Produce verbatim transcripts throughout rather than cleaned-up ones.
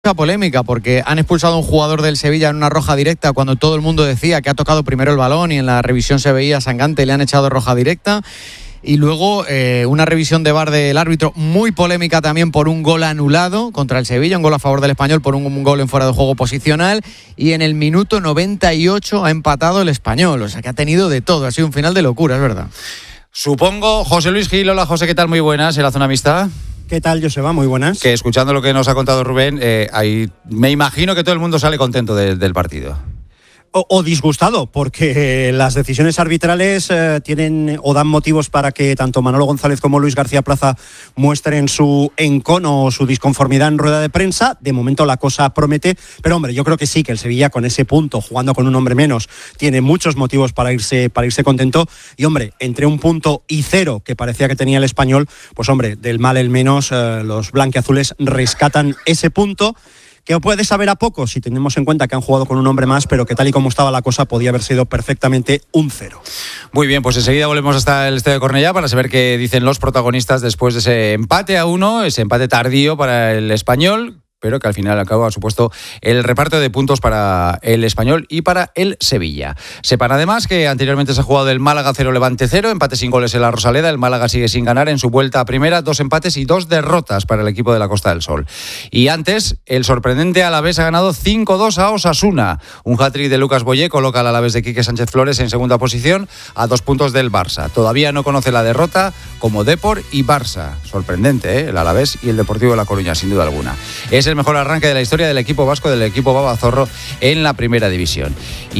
Mucha polémica porque han expulsado a un jugador del Sevilla en una roja directa cuando todo el mundo decía que ha tocado primero el balón y en la revisión se veía sangrante y le han echado roja directa. Y luego eh, una revisión de V A R del árbitro muy polémica también por un gol anulado contra el Sevilla, un gol a favor del Español por un, un gol en fuera de juego posicional, y en el minuto noventa y ocho ha empatado el Español, o sea que ha tenido de todo, ha sido un final de locura, es verdad. Supongo, José Luis Gil. Hola José, ¿qué tal? Muy buenas, en la Zona Mixta. ¿Qué tal, Joseba? Muy buenas. Que escuchando lo que nos ha contado Rubén, eh, ahí, me imagino que todo el mundo sale contento de, del partido. O, o disgustado, porque las decisiones arbitrales eh, tienen o dan motivos para que tanto Manolo González como Luis García Plaza muestren su encono o su disconformidad en rueda de prensa. De momento la cosa promete, pero hombre, yo creo que sí, que el Sevilla con ese punto, jugando con un hombre menos, tiene muchos motivos para irse, para irse contento. Y hombre, entre un punto y cero que parecía que tenía el Español, pues hombre, del mal el menos, eh, los blanquiazules rescatan ese punto, que puede saber a poco si tenemos en cuenta que han jugado con un hombre más, pero que tal y como estaba la cosa podía haber sido perfectamente un cero. Muy bien, pues enseguida volvemos hasta el Estadio de Cornellá para saber qué dicen los protagonistas después de ese empate a uno, ese empate tardío para el Español, pero que al final al cabo ha supuesto el reparto de puntos para el Español y para el Sevilla. Sepan además que anteriormente se ha jugado el Málaga cero Levante cero, empate sin goles en la Rosaleda. El Málaga sigue sin ganar en su vuelta a primera, dos empates y dos derrotas para el equipo de la Costa del Sol. Y antes, el sorprendente Alavés ha ganado cinco dos a Osasuna. Un hat-trick de Lucas Boyé coloca al Alavés de Quique Sánchez Flores en segunda posición a dos puntos del Barça. Todavía no conoce la derrota como Depor y Barça. Sorprendente, ¿eh? El Alavés y el Deportivo de La Coruña, sin duda alguna. Es el mejor arranque de la historia del equipo vasco, del equipo babazorro en la primera división.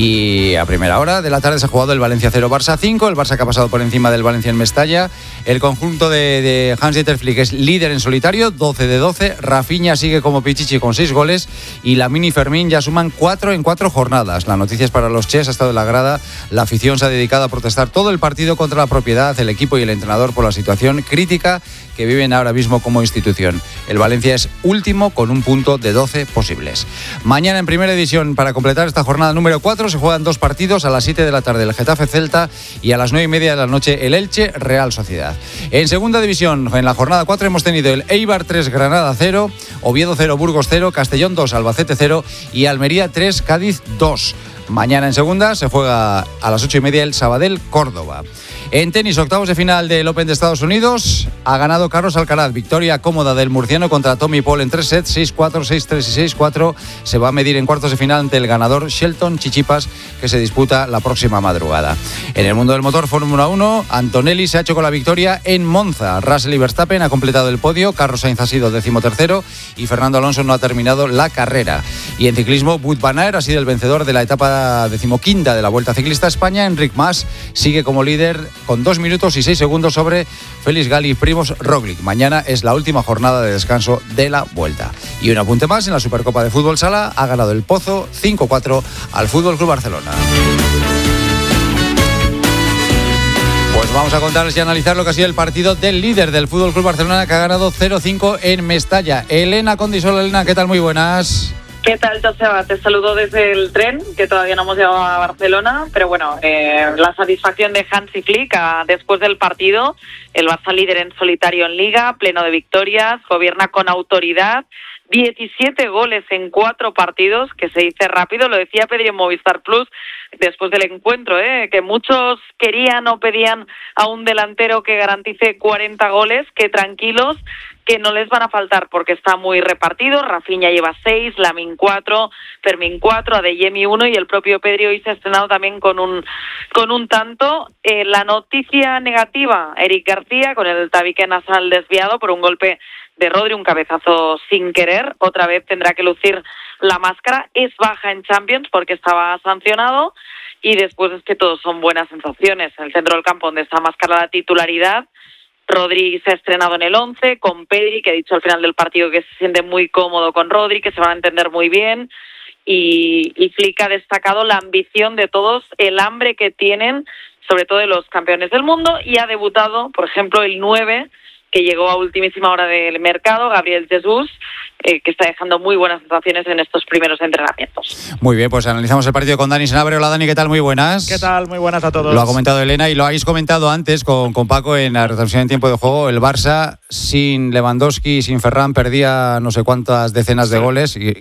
Y a primera hora de la tarde se ha jugado el Valencia cero Barça cinco, el Barça que ha pasado por encima del Valencia en Mestalla. El conjunto de, de Hans-Dieter Flick es líder en solitario, doce de doce. Rafinha sigue como Pichichi con seis goles y Lamine y Fermín ya suman cuatro en cuatro jornadas. La noticia es para los Ches, ha estado en la grada. La afición se ha dedicado a protestar todo el partido contra la propiedad, el equipo y el entrenador por la situación crítica que viven ahora mismo como institución. El Valencia es último con un punto de doce posibles. Mañana en primera división, para completar esta jornada número cuatro, se juegan dos partidos. A las siete de la tarde el Getafe Celta y a las nueve y media de la noche el Elche Real Sociedad. En segunda división, en la jornada cuatro hemos tenido el Eibar tres Granada cero, Oviedo cero Burgos cero, Castellón dos Albacete cero y Almería tres Cádiz dos. Mañana en segunda se juega a las ocho y media el Sabadell Córdoba. En tenis, octavos de final del Open de Estados Unidos, ha ganado Carlos Alcaraz. Victoria cómoda del murciano contra Tommy Paul en tres sets, seis cuatro, seis tres y seis cuatro. Se va a medir en cuartos de final ante el ganador Shelton Tsitsipas, que se disputa la próxima madrugada. En el mundo del motor Fórmula uno, Antonelli se ha hecho con la victoria en Monza. Russell y Verstappen ha completado el podio, Carlos Sainz ha sido decimotercero y Fernando Alonso no ha terminado la carrera. Y en ciclismo, Wout van Aert ha sido el vencedor de la etapa decimoquinta de la Vuelta Ciclista a España. Enric Mas sigue como líder con dos minutos y seis segundos sobre Félix Gali y Primož Roglic. Mañana es la última jornada de descanso de la Vuelta. Y un apunte más, en la Supercopa de Fútbol Sala ha ganado el Pozo cinco cuatro al Fútbol Club Barcelona. Pues vamos a contarles y analizar lo que ha sido el partido del líder del Fútbol Club Barcelona, que ha ganado cero cinco en Mestalla. Elena Condisol. Elena, ¿qué tal? Muy buenas. ¿Qué tal, Joseba? Te saludo desde el tren, que todavía no hemos llegado a Barcelona, pero bueno, eh, la satisfacción de Hansi Flick a, después del partido. El Barça líder en solitario en Liga, pleno de victorias, gobierna con autoridad, diecisiete goles en cuatro partidos, que se dice rápido, lo decía Pedri en Movistar Plus después del encuentro, ¿eh? Que muchos querían o pedían a un delantero que garantice cuarenta goles, que tranquilos, que no les van a faltar porque está muy repartido. Rafinha lleva seis, Lamine cuatro, Fermín cuatro, Adeyemi uno y el propio Pedri hoy se ha estrenado también con un con un tanto. Eh, la noticia negativa, Eric García con el tabique nasal desviado por un golpe de Rodri, un cabezazo sin querer. Otra vez tendrá que lucir la máscara. Es baja en Champions porque estaba sancionado y después es que todos son buenas sensaciones. En el centro del campo, donde está máscara la titularidad, Rodri se ha estrenado en el once, con Pedri, que ha dicho al final del partido que se siente muy cómodo con Rodri, que se van a entender muy bien, y, y Flick ha destacado la ambición de todos, el hambre que tienen, sobre todo de los campeones del mundo, y ha debutado, por ejemplo, el nueve, que llegó a ultimísima hora del mercado, Gabriel Jesús, eh, que está dejando muy buenas sensaciones en estos primeros entrenamientos. Muy bien, pues analizamos el partido con Dani Senabre. Hola Dani, ¿qué tal? Muy buenas. ¿Qué tal? Muy buenas a todos. Lo ha comentado Elena y lo habéis comentado antes con, con Paco en la retransmisión en tiempo de juego. El Barça sin Lewandowski y sin Ferran perdía no sé cuántas decenas de goles y,